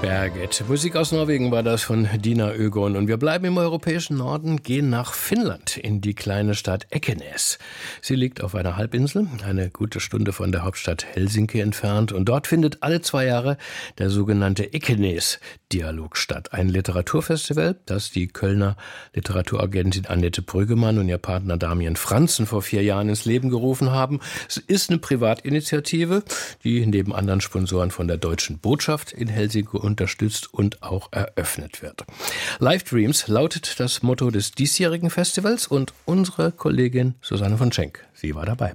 Berget. Musik aus Norwegen war das von Dina Ögon. Und wir bleiben im europäischen Norden, gehen nach Finnland, in die kleine Stadt Ekenäs. Sie liegt auf einer Halbinsel, eine gute Stunde von der Hauptstadt Helsinki entfernt. Und dort findet alle 2 Jahre der sogenannte Ekenäs-Dialog statt. Ein Literaturfestival, das die Kölner Literaturagentin Annette Brüggemann und ihr Partner Damian Franzen vor 4 Jahren ins Leben gerufen haben. Es ist eine Privatinitiative, die neben anderen Sponsoren von der Deutschen Botschaft in Helsinki unterstützt und auch eröffnet wird. Live Dreams lautet das Motto des diesjährigen Festivals und unsere Kollegin Susanne von Schenk, sie war dabei.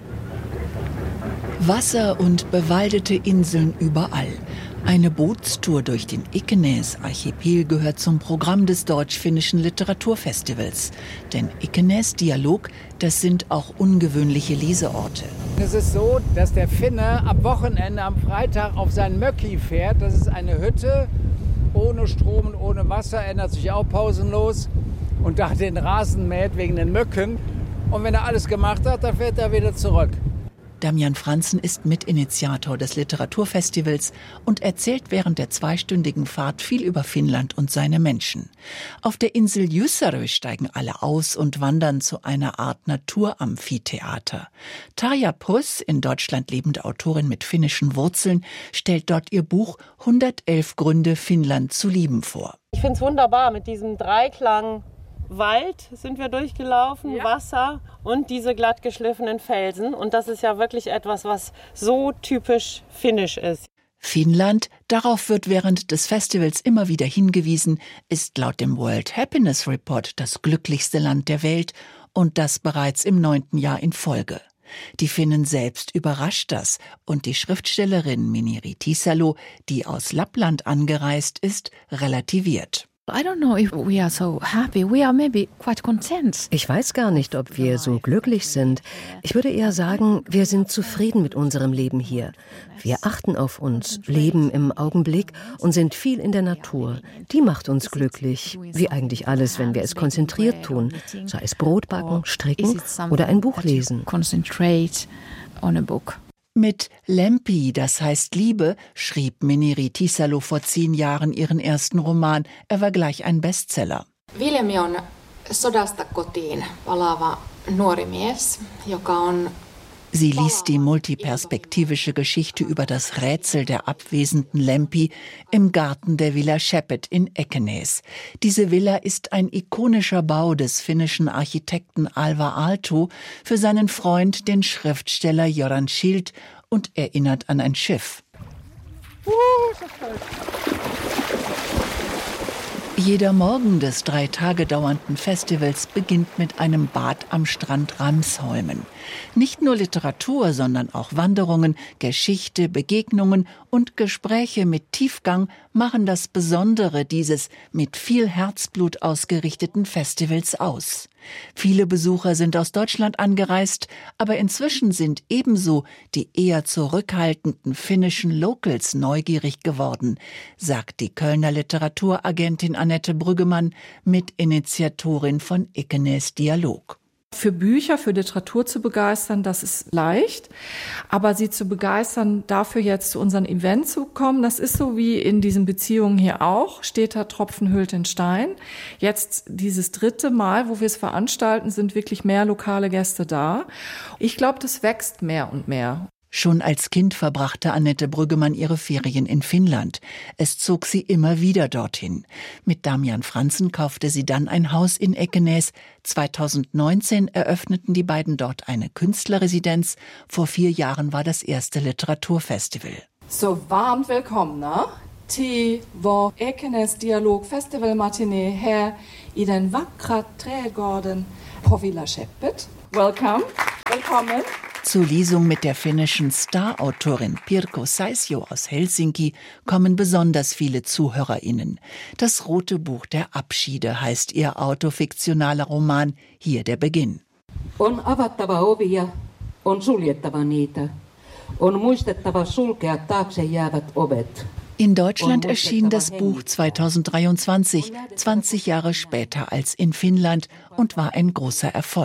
Wasser und bewaldete Inseln überall. Eine Bootstour durch den Ekenäs-Archipel gehört zum Programm des Deutsch-Finnischen Literaturfestivals. Denn Ekenäs-Dialog, das sind auch ungewöhnliche Leseorte. Es ist so, dass der Finne am Wochenende, am Freitag auf sein Möcki fährt. Das ist eine Hütte ohne Strom und ohne Wasser, ändert sich auch pausenlos. Und da den Rasen mäht wegen den Mücken. Und wenn er alles gemacht hat, dann fährt er wieder zurück. Damian Franzen ist Mitinitiator des Literaturfestivals und erzählt während der 2-stündigen Fahrt viel über Finnland und seine Menschen. Auf der Insel Jysärö steigen alle aus und wandern zu einer Art Naturamphitheater. Tarja Puss, in Deutschland lebende Autorin mit finnischen Wurzeln, stellt dort ihr Buch 111 Gründe, Finnland zu lieben vor. Ich finde es wunderbar mit diesem Dreiklang. Wald sind wir durchgelaufen, ja. Wasser und diese glatt geschliffenen Felsen. Und das ist ja wirklich etwas, was so typisch finnisch ist. Finnland, darauf wird während des Festivals immer wieder hingewiesen, ist laut dem World Happiness Report das glücklichste Land der Welt und das bereits im 9. Jahr in Folge. Die Finnen selbst überrascht das und die Schriftstellerin Mineri Tisalo, die aus Lappland angereist ist, relativiert. Ich weiß gar nicht, ob wir so glücklich sind. Ich würde eher sagen, wir sind zufrieden mit unserem Leben hier. Wir achten auf uns, leben im Augenblick und sind viel in der Natur. Die macht uns glücklich, wie eigentlich alles, wenn wir es konzentriert tun, sei es Brot backen, stricken oder ein Buch lesen. Mit Lempi, das heißt Liebe, schrieb Mineri Tisalo vor 10 Jahren ihren ersten Roman. Er war gleich ein Bestseller. Viljami on sodasta kotiin palaava nuori mies, joka on. Sie liest die multiperspektivische Geschichte über das Rätsel der abwesenden Lempi im Garten der Villa Schepet in Ekenäs. Diese Villa ist ein ikonischer Bau des finnischen Architekten Alvar Aalto für seinen Freund, den Schriftsteller Göran Schild, und erinnert an ein Schiff. Jeder Morgen des 3 Tage dauernden Festivals beginnt mit einem Bad am Strand Ramsholmen. Nicht nur Literatur, sondern auch Wanderungen, Geschichte, Begegnungen und Gespräche mit Tiefgang machen das Besondere dieses mit viel Herzblut ausgerichteten Festivals aus. Viele Besucher sind aus Deutschland angereist, aber inzwischen sind ebenso die eher zurückhaltenden finnischen Locals neugierig geworden, sagt die Kölner Literaturagentin Annette Brüggemann, Mitinitiatorin von Ekenäs Dialog. Für Bücher, für Literatur zu begeistern, das ist leicht. Aber sie zu begeistern, dafür jetzt zu unseren Events zu kommen, das ist so wie in diesen Beziehungen hier auch. Steter Tropfen hüllt den Stein. Jetzt dieses 3. Mal, wo wir es veranstalten, sind wirklich mehr lokale Gäste da. Ich glaube, das wächst mehr und mehr. Schon als Kind verbrachte Annette Brüggemann ihre Ferien in Finnland. Es zog sie immer wieder dorthin. Mit Damian Franzen kaufte sie dann ein Haus in Ekenäs. 2019 eröffneten die beiden dort eine Künstlerresidenz. Vor 4 Jahren war das erste Literaturfestival. Så varmt välkomna till vår Ekenäs Dialog Festival Matinee här i den vackra trädgården på Villa Schepet. Welcome. Willkommen. Zur Lesung mit der finnischen Starautorin Pirkko Saisio aus Helsinki kommen besonders viele ZuhörerInnen. Das Rote Buch der Abschiede heißt ihr autofiktionaler Roman. Hier der Beginn. On avattava ovia, on suljettava niitä. On muistettava sulkea taakse jäävät ovet. In Deutschland erschien das Buch 2023, 20 Jahre später als in Finnland, und war ein großer Erfolg.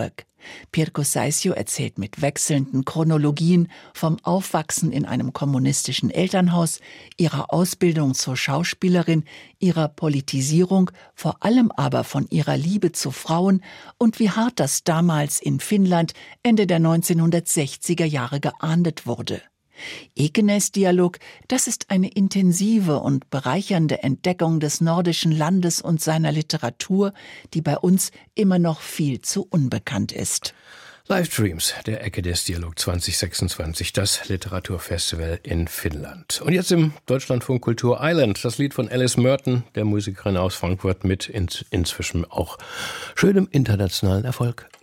Pirkko Saisio erzählt mit wechselnden Chronologien vom Aufwachsen in einem kommunistischen Elternhaus, ihrer Ausbildung zur Schauspielerin, ihrer Politisierung, vor allem aber von ihrer Liebe zu Frauen und wie hart das damals in Finnland Ende der 1960er Jahre geahndet wurde. Ekenäs-Dialog, das ist eine intensive und bereichernde Entdeckung des nordischen Landes und seiner Literatur, die bei uns immer noch viel zu unbekannt ist. Livestreams, der Ekenäs-Dialog 2026, das Literaturfestival in Finnland. Und jetzt im Deutschlandfunk Kultur Island, das Lied von Alice Merton, der Musikerin aus Frankfurt, mit inzwischen auch schönem internationalen Erfolg.